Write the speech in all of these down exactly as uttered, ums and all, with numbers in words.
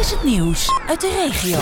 is het nieuws uit de regio.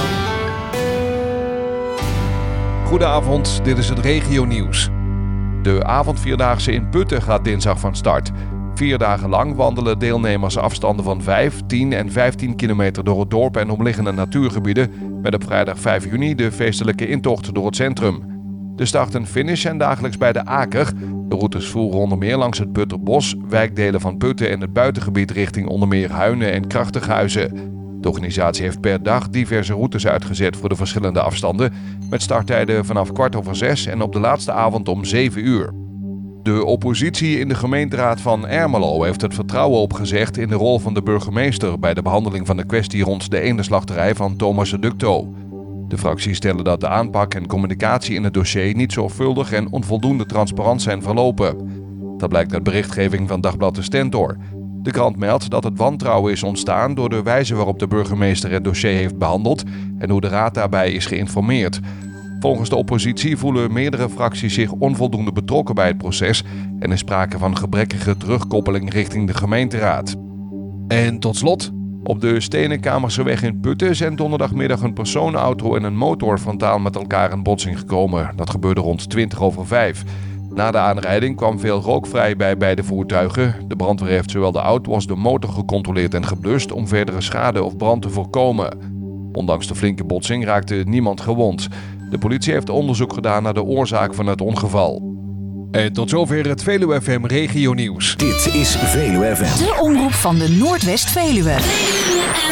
Goedenavond, dit is het regionieuws. De avondvierdaagse in Putten gaat dinsdag van start. Vier dagen lang wandelen deelnemers afstanden van vijf, tien en vijftien kilometer door het dorp en omliggende natuurgebieden, met op vrijdag vijf juni de feestelijke intocht door het centrum. De start en finish zijn dagelijks bij de Aker. De routes voeren onder meer langs het Putterbos, wijkdelen van Putten en het buitengebied richting onder meer Huinen en Krachtighuizen. De organisatie heeft per dag diverse routes uitgezet voor de verschillende afstanden, met starttijden vanaf kwart over zes en op de laatste avond om zeven uur. De oppositie in de gemeenteraad van Ermelo heeft het vertrouwen opgezegd in de rol van de burgemeester bij de behandeling van de kwestie rond de eendenslachterij van Thomas Ducto. De fracties stellen dat de aanpak en communicatie in het dossier niet zorgvuldig en onvoldoende transparant zijn verlopen. Dat blijkt uit berichtgeving van Dagblad de Stentor. De krant meldt dat het wantrouwen is ontstaan door de wijze waarop de burgemeester het dossier heeft behandeld en hoe de raad daarbij is geïnformeerd. Volgens de oppositie voelen meerdere fracties zich onvoldoende betrokken bij het proces en is sprake van gebrekkige terugkoppeling richting de gemeenteraad. En tot slot, op de Stenenkamerseweg in Putten zijn donderdagmiddag een personenauto en een motor frontaal met elkaar in botsing gekomen. Dat gebeurde rond twintig over vijf. Na de aanrijding kwam veel rook vrij bij beide voertuigen. De brandweer heeft zowel de auto als de motor gecontroleerd en geblust om verdere schade of brand te voorkomen. Ondanks de flinke botsing raakte niemand gewond. De politie heeft onderzoek gedaan naar de oorzaak van het ongeval. En tot zover het Veluwe F M Regionieuws. Dit is Veluwe F M. De omroep van de Noordwest-Veluwe.